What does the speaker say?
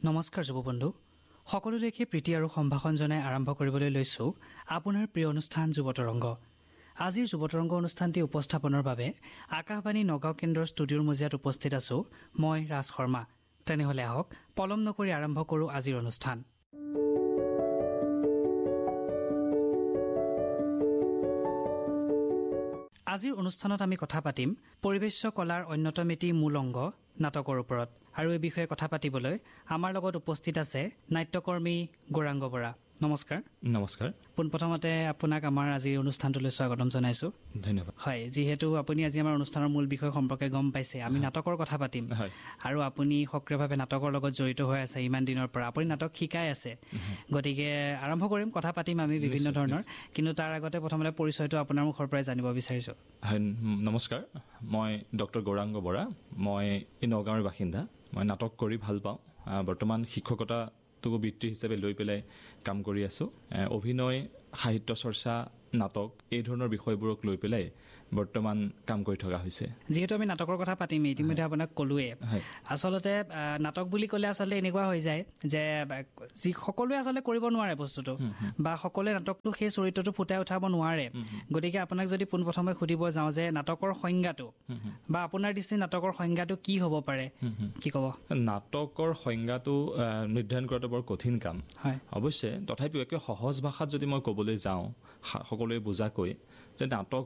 নমস্কাৰ যুৱবন্ধু সকলোলৈকে প্ৰীতি আৰু সম্ভাষণ জনাই আৰম্ভ কৰিবলৈ লৈছোঁ আপোনাৰ প্ৰিয় অনুষ্ঠান যুৱতৰংগ। আজিৰ যুৱতৰংগ অনুষ্ঠানটি উপস্থাপনৰ বাবে আকাশবাণী নগাঁও কেন্দ্ৰৰ ষ্টুডিঅ'ৰ মজিয়াত উপস্থিত আছোঁ মই ৰাজ শৰ্মা। তেনেহ'লে আহক পলম নকৰি আৰম্ভ কৰোঁ আজিৰ অনুষ্ঠান। আজিৰ অনুষ্ঠানত আমি কথা পাতিম পৰিৱেশ্য কলাৰ অন্যতম এটি মূল অংগ নাটকৰ ওপৰত। আৰু এই বিষয়ে কথা পাতিবলৈ আমাৰ লগত উপস্থিত আছে নাট্যকৰ্মী গৌৰাংগ বৰা। নমস্কাৰ। নমস্কাৰ। পোনপ্ৰথমতে আপোনাক আমাৰ আজিৰ অনুষ্ঠানটোলৈ স্বাগতম জনাইছোঁ। ধন্যবাদ। হয়, যিহেতু আপুনি আজি আমাৰ অনুষ্ঠানৰ মূল বিষয় সম্পৰ্কে গম পাইছে, আমি নাটকৰ কথা পাতিম আৰু আপুনি সক্ৰিয়ভাৱে নাটকৰ লগত জড়িত হৈ আছে ইমান দিনৰ পৰা, আপুনি নাটক শিকাই আছে। গতিকে আৰম্ভ কৰিম, কথা পাতিম আমি বিভিন্ন ধৰণৰ, কিন্তু তাৰ আগতে প্ৰথমতে পৰিচয়টো আপোনাৰ মুখৰ পৰাই জানিব বিচাৰিছোঁ। হয়, নমস্কাৰ। মই ডক্টৰ গৌৰাংগ বৰা। মই এই নগাঁৱৰ বাসিন্দা। মই নাটক কৰি ভাল পাওঁ। বৰ্তমান শিক্ষকতাটোকো বৃত্তি হিচাপে লৈ পেলাই কাম কৰি আছোঁ। অভিনয়, সাহিত্য চৰ্চা, নাটক এই ধৰণৰ বিষয়বোৰক লৈ পেলাই বৰ্তমান কাম কৰি থকা হৈছে। যিহেতু আমি নাটকৰ কথা পাতিম, ইতিমধ্যে আপোনাক ক'লোৱে, আচলতে নাটক বুলি ক'লে আচলতে এনেকুৱা হৈ যায় যে যি সকলোৱে আচলতে কৰিব নোৱাৰে বস্তুটো, বা সকলোৱে নাটকটো সেই চৰিত্ৰটো ফুটাই উঠাব নোৱাৰে। গতিকে আপোনাক যদি পোনপ্ৰথমে সুধিব যাওঁ যে নাটকৰ সংজ্ঞাটো বা আপোনাৰ দৃষ্টিত নাটকৰ সংজ্ঞাটো কি হ'ব পাৰে, কি ক'ব? নাটকৰ সংজ্ঞাটো নিৰ্ধাৰণ কৰাটো বৰ কঠিন কাম। অৱশ্যে তথাপিও একে সহজ ভাষাত যদি মই ক'বলৈ যাওঁ সকলোৱে বুজাকৈ যে নাটক